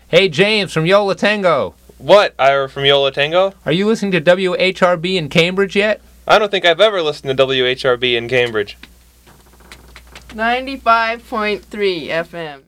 Hey, James from Yola Tango. What, Ira from Yola Tango? Are you listening to WHRB in Cambridge yet? I don't think I've ever listened to WHRB in Cambridge. 95.3 FM.